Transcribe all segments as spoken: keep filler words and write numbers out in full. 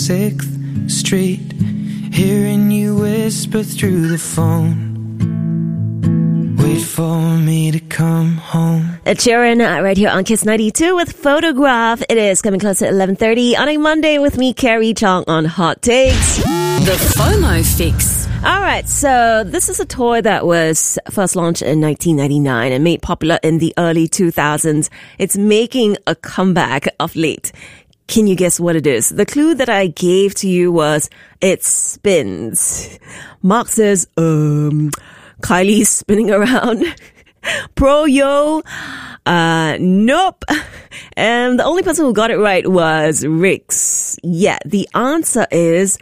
sixth Street, hearing you whisper through the phone. Wait for me to come home. Ed Sheeran right here on Kiss ninety-two with Photograph. It is coming close at eleven thirty on a Monday with me, Carrie Chong, on Hot Takes. The FOMO Fix. All right, so this is a toy that was first launched in nineteen ninety-nine and made popular in the early two thousands. It's making a comeback of late. Can you guess what it is? The clue that I gave to you was it spins. Mark says, um, Kylie's spinning around. Pro yo. Uh, nope. And the only person who got it right was Rix. Yeah, the answer is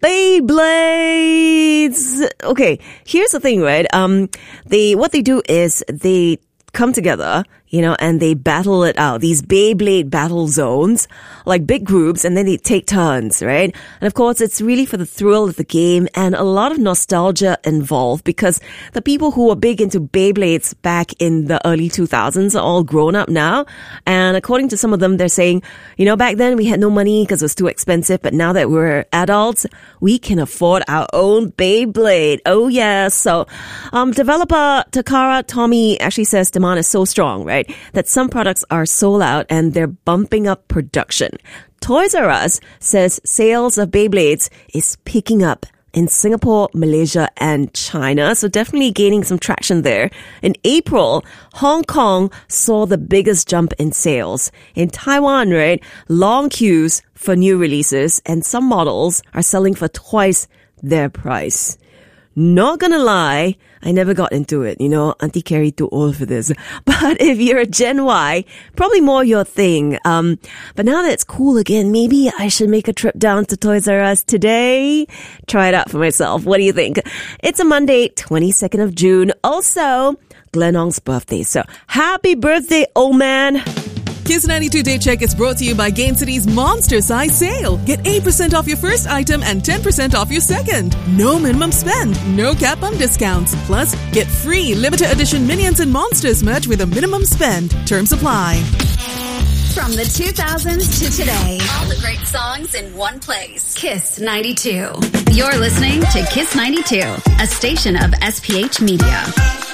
Beyblades. Okay, here's the thing, right? Um, they, what they do is they come together, you know, and they battle it out. These Beyblade battle zones, like big groups, and then they take turns, right? And of course, it's really for the thrill of the game and a lot of nostalgia involved because the people who were big into Beyblades back in the early two thousands are all grown up now. And according to some of them, they're saying, you know, back then we had no money because it was too expensive, but now that we're adults, we can afford our own Beyblade. Oh yeah. So, um, developer Takara Tomy actually says demand is so strong, right, that some products are sold out and they're bumping up production. Toys R Us says sales of Beyblades is picking up in Singapore, Malaysia, and China. So definitely gaining some traction there. In April, Hong Kong saw the biggest jump in sales. In Taiwan, right, long queues for new releases and some models are selling for twice their price. Not gonna lie, I never got into it, you know, Auntie Carrie too old for this. But if you're a Gen Y, probably more your thing. Um, but now that it's cool again, maybe I should make a trip down to Toys R Us today. Try it out for myself. What do you think? It's a Monday, twenty-second of June. Also, Glenn Ong's birthday. So happy birthday, old man. Kiss ninety-two Day Check is brought to you by Gain City's Monster Size Sale. Get eight percent off your first item and ten percent off your second. No minimum spend, no cap on discounts. Plus, get free limited edition Minions and Monsters merch with a minimum spend. Terms apply. From the two thousands to today, all the great songs in one place. Kiss ninety-two. You're listening to Kiss ninety-two, a station of S P H Media.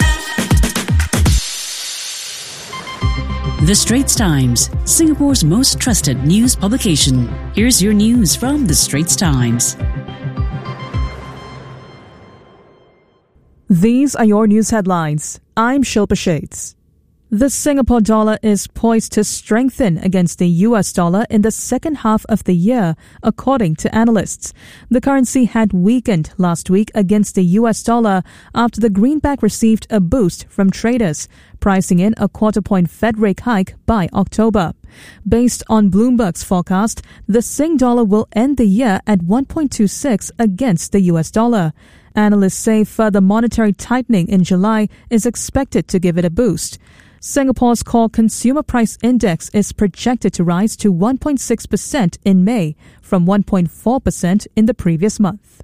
The Straits Times, Singapore's most trusted news publication. Here's your news from The Straits Times. These are your news headlines. I'm Shilpa Shades. The Singapore dollar is poised to strengthen against the U S dollar in the second half of the year, according to analysts. The currency had weakened last week against the U S dollar after the greenback received a boost from traders, pricing in a quarter-point Fed rate hike by October. Based on Bloomberg's forecast, the Sing dollar will end the year at one point two six against the U S dollar. Analysts say further monetary tightening in July is expected to give it a boost. Singapore's core consumer price index is projected to rise to one point six percent in May from one point four percent in the previous month.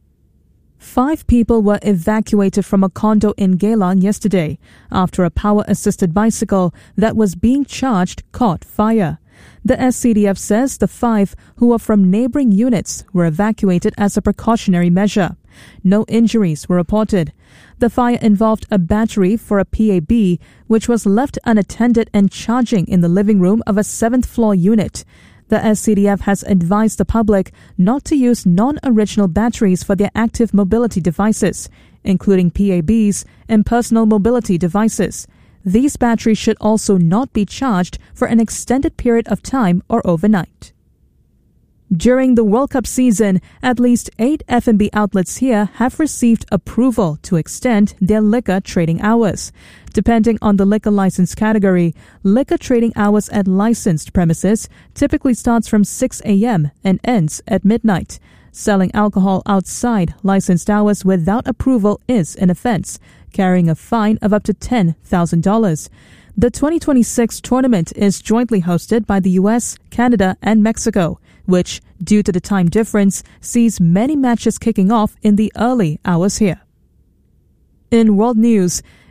Five people were evacuated from a condo in Geylang yesterday after a power-assisted bicycle that was being charged caught fire. The S C D F says the five, who were from neighboring units, were evacuated as a precautionary measure. No injuries were reported. The fire involved a battery for a P A B, which was left unattended and charging in the living room of a seventh-floor unit. The S C D F has advised the public not to use non-original batteries for their active mobility devices, including P A Bs and personal mobility devices. These batteries should also not be charged for an extended period of time or overnight. During the World Cup season, at least eight F and B outlets here have received approval to extend their liquor trading hours. Depending on the liquor license category, liquor trading hours at licensed premises typically starts from six a.m. and ends at midnight. Selling alcohol outside licensed hours without approval is an offense, carrying a fine of up to ten thousand dollars. The twenty twenty-six tournament is jointly hosted by the U S, Canada, and Mexico, which, due to the time difference, sees many matches kicking off in the early hours here. In world news,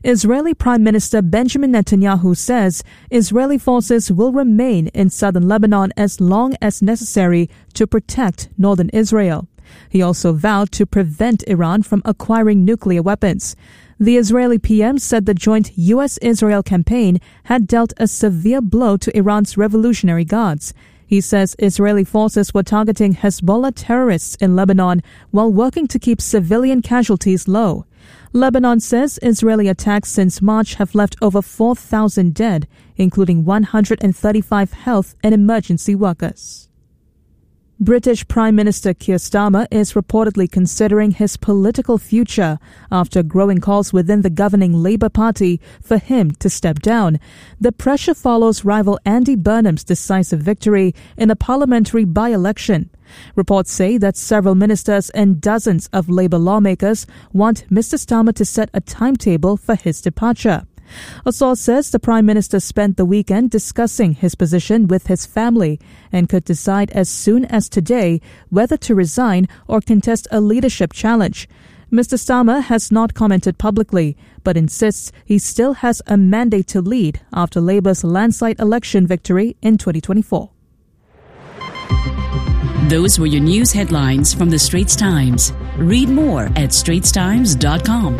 Israeli Prime Minister Benjamin Netanyahu says Israeli forces will remain in southern Lebanon as long as necessary to protect northern Israel. He also vowed to prevent Iran from acquiring nuclear weapons. The Israeli P M said the joint U S Israel campaign had dealt a severe blow to Iran's Revolutionary Guards. He says Israeli forces were targeting Hezbollah terrorists in Lebanon while working to keep civilian casualties low. Lebanon says Israeli attacks since March have left over four thousand dead, including one hundred thirty-five health and emergency workers. British Prime Minister Keir Starmer is reportedly considering his political future after growing calls within the governing Labour Party for him to step down. The pressure follows rival Andy Burnham's decisive victory in a parliamentary by-election. Reports say that several ministers and dozens of Labour lawmakers want Mister Starmer to set a timetable for his departure. A source says the Prime Minister spent the weekend discussing his position with his family and could decide as soon as today whether to resign or contest a leadership challenge. Mister Starmer has not commented publicly, but insists he still has a mandate to lead after Labour's landslide election victory in twenty twenty-four. Those were your news headlines from the Straits Times. Read more at straits times dot com.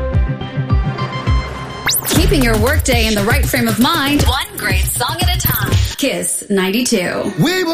Keeping your workday in the right frame of mind, one great song at a time. Kiss ninety-two. We